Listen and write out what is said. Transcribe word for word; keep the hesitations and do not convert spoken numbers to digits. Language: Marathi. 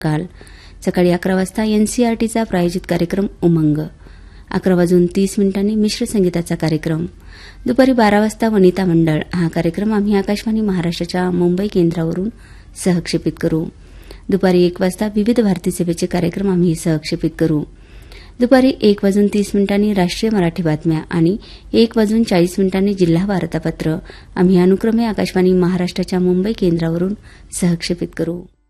काल सकाळी अकरा वाजता एनसीईआरटीचा प्रायोजित कार्यक्रम उमंग, अकरा वाजून तीस मिनिटांनी मिश्र संगीताचा कार्यक्रम, दुपारी बारा वाजता वनिता मंडळ हा कार्यक्रम आम्ही आकाशवाणी महाराष्ट्राच्या मुंबई केंद्रावरून सहक्षेपित करू. दुपारी एक वाजता विविध भारती सेवेचे कार्यक्रम आम्ही सहक्षेपित करू. दुपारी एक वाजून तीस मिनिटांनी राष्ट्रीय मराठी बातम्या आणि एक वाजून चाळीस मिनिटांनी जिल्हा वार्तापत्र आम्ही अनुक्रमे आकाशवाणी महाराष्ट्राच्या मुंबई केंद्रावरून सहक्षेपित करू.